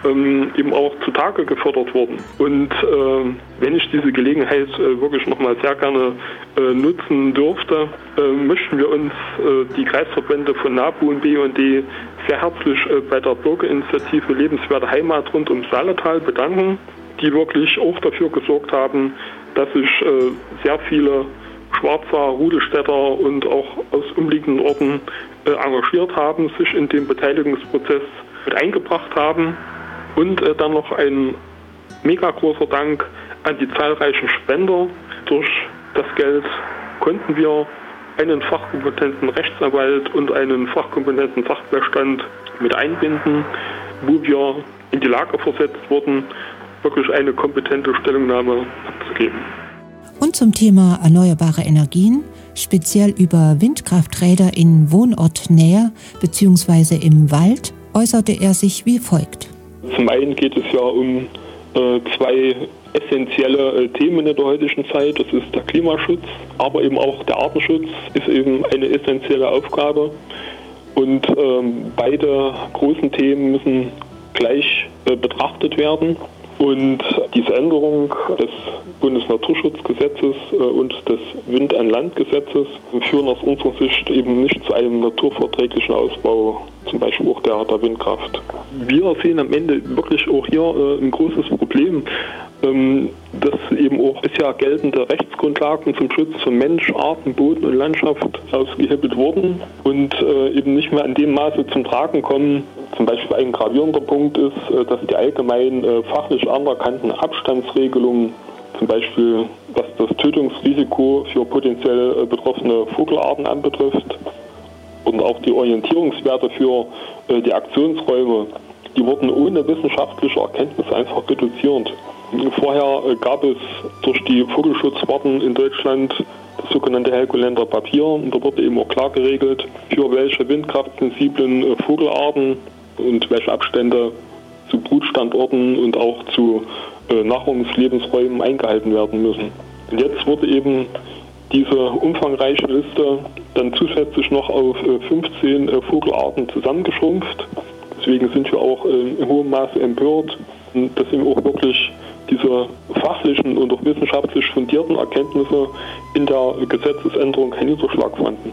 eben auch zutage gefördert wurden. Und wenn ich diese Gelegenheit wirklich nochmal sehr gerne nutzen dürfte, möchten wir uns die Kreisverbände von NABU und BUND sehr herzlich bei der Bürgerinitiative Lebenswerte Heimat rund ums Saaletal bedanken, die wirklich auch dafür gesorgt haben, dass sich sehr viele Schwarzer, Rudelstädter und auch aus umliegenden Orten engagiert haben, sich in den Beteiligungsprozess mit eingebracht haben. Und dann noch ein mega großer Dank an die zahlreichen Spender. Durch das Geld konnten wir einen fachkompetenten Rechtsanwalt und einen fachkompetenten Sachverstand mit einbinden, wo wir in die Lage versetzt wurden, wirklich eine kompetente Stellungnahme abzugeben. Und zum Thema erneuerbare Energien, speziell über Windkrafträder in Wohnortnähe bzw. im Wald, äußerte er sich wie folgt. Zum einen geht es ja um zwei essentielle Themen in der heutigen Zeit. Das ist der Klimaschutz, aber eben auch der Artenschutz ist eben eine essentielle Aufgabe. Und beide großen Themen müssen gleich betrachtet werden. Und diese Änderung des Bundesnaturschutzgesetzes und des Wind-an-Land-Gesetzes führen aus unserer Sicht eben nicht zu einem naturverträglichen Ausbau, zum Beispiel auch der Windkraft. Wir sehen am Ende wirklich auch hier ein großes Problem, dass eben auch bisher geltende Rechtsgrundlagen zum Schutz von Mensch, Arten, Boden und Landschaft ausgehebelt wurden und eben nicht mehr in dem Maße zum Tragen kommen. Zum Beispiel ein gravierender Punkt ist, dass die allgemein fachlich anerkannten Abstandsregelungen, zum Beispiel was das Tötungsrisiko für potenziell betroffene Vogelarten anbetrifft und auch die Orientierungswerte für die Aktionsräume, die wurden ohne wissenschaftliche Erkenntnisse einfach reduziert. Vorher gab es durch die Vogelschutzwarten in Deutschland das sogenannte Helgoländer Papier. Und da wurde eben auch klar geregelt, für welche windkraftsensiblen Vogelarten und welche Abstände zu Brutstandorten und auch zu Nahrungslebensräumen eingehalten werden müssen. Und jetzt wurde eben diese umfangreiche Liste dann zusätzlich noch auf 15 Vogelarten zusammengeschrumpft. Deswegen sind wir auch in hohem Maße empört, dass eben auch wirklich diese fachlichen und auch wissenschaftlich fundierten Erkenntnisse in der Gesetzesänderung keinen Niederschlag fanden.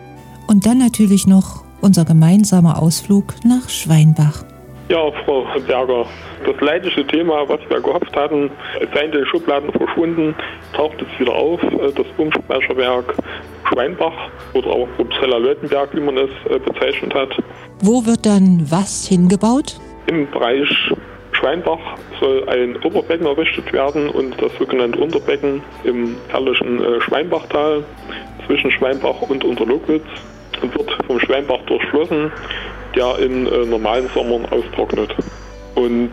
Und dann natürlich noch unser gemeinsamer Ausflug nach Schweinbach. Ja, Frau Berger, das leidige Thema, was wir gehofft hatten, sei in den Schubladen verschwunden, taucht es wieder auf. Das Pumpspeicherwerk Schweinbach oder auch Upsala-Leutenberg, wie man es bezeichnet hat. Wo wird dann was hingebaut? Im Bereich Schweinbach soll ein Oberbecken errichtet werden und das sogenannte Unterbecken im herrlichen Schweinbachtal zwischen Schweinbach und Unterlogwitz und wird vom Schweinbach durchflossen, der in normalen Sommern austrocknet. Und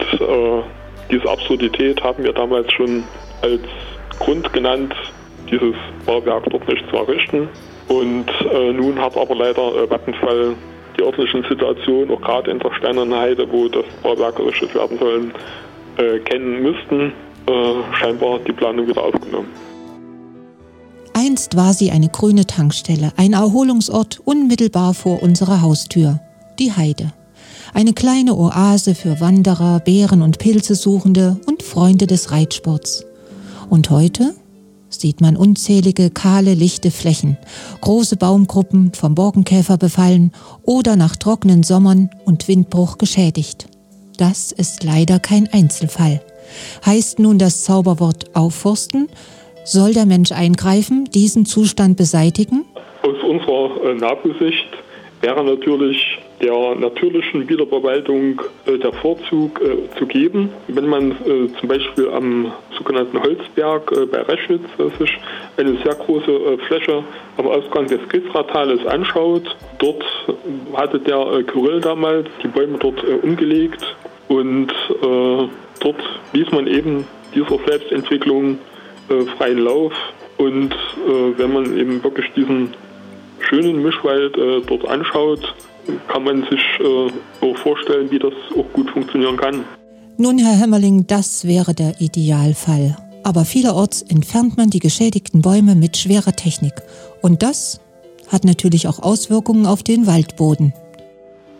diese Absurdität haben wir damals schon als Grund genannt, dieses Bauwerk dort nicht zu errichten. Und nun hat aber leider Vattenfall die örtlichen Situationen, auch gerade in der Steinernen Heide, wo das Bauwerk errichtet werden soll, kennen müssten, scheinbar die Planung wieder aufgenommen. Einst war sie eine grüne Tankstelle, ein Erholungsort unmittelbar vor unserer Haustür, die Heide. Eine kleine Oase für Wanderer, Beeren- und Pilzesuchende und Freunde des Reitsports. Und heute sieht man unzählige kahle, lichte Flächen, große Baumgruppen vom Borkenkäfer befallen oder nach trockenen Sommern und Windbruch geschädigt. Das ist leider kein Einzelfall. Heißt nun das Zauberwort aufforsten? Soll der Mensch eingreifen, diesen Zustand beseitigen? Aus unserer NABU-Sicht wäre natürlich der natürlichen Wiederverwaltung der Vorzug zu geben. Wenn man zum Beispiel am sogenannten Holzberg bei Reschwitz sich eine sehr große Fläche am Ausgang des Gritzratales anschaut, dort hatte der Kyrill damals die Bäume dort umgelegt und dort ließ man eben dieser Selbstentwicklung freien Lauf. Und wenn man eben wirklich diesen schönen Mischwald dort anschaut, kann man sich auch vorstellen, wie das auch gut funktionieren kann. Nun, Herr Hämmerling, das wäre der Idealfall. Aber vielerorts entfernt man die geschädigten Bäume mit schwerer Technik. Und das hat natürlich auch Auswirkungen auf den Waldboden.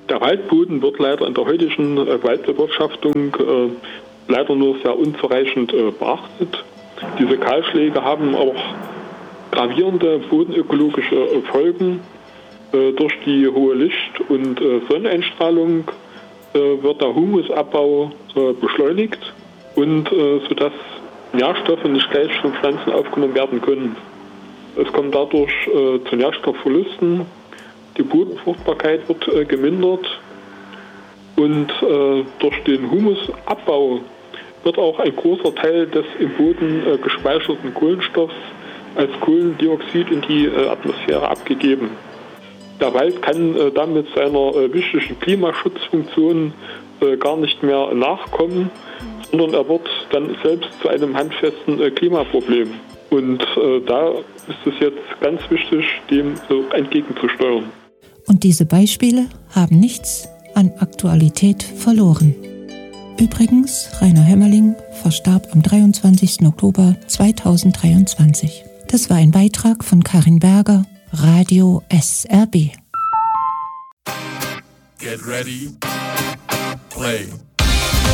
Der Waldboden wird leider in der heutigen Waldbewirtschaftung leider nur sehr unzureichend beachtet. Diese Kahlschläge haben auch gravierende bodenökologische Folgen. Durch die hohe Licht- und Sonneneinstrahlung wird der Humusabbau beschleunigt und sodass Nährstoffe nicht gleich von Pflanzen aufgenommen werden können. Es kommt dadurch zu Nährstoffverlusten, die Bodenfruchtbarkeit wird gemindert und durch den Humusabbau wird auch ein großer Teil des im Boden gespeicherten Kohlenstoffs als Kohlendioxid in die Atmosphäre abgegeben. Der Wald kann damit seiner wichtigen Klimaschutzfunktion gar nicht mehr nachkommen, sondern er wird dann selbst zu einem handfesten Klimaproblem. Und da ist es jetzt ganz wichtig, dem entgegenzusteuern. Und diese Beispiele haben nichts an Aktualität verloren. Übrigens, Rainer Hämmerling verstarb am 23. Oktober 2023. Das war ein Beitrag von Karin Berger, Radio SRB. Get ready, play.